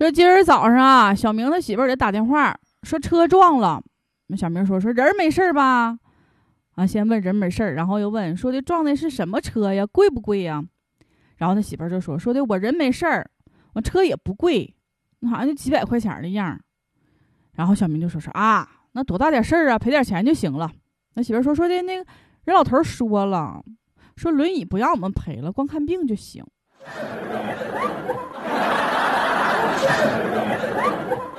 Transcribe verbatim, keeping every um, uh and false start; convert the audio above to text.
说今儿早上啊，小明的媳妇儿给打电话说车撞了。那小明说说人没事吧？啊，先问人没事儿，然后又问说的撞的是什么车呀？贵不贵呀？然后他媳妇儿就说说的我人没事儿，我车也不贵，好像就几百块钱的样。然后小明就说说啊，那多大点事儿啊，赔点钱就行了。那媳妇儿说说的那个人老头说了，说轮椅不让我们赔了，光看病就行。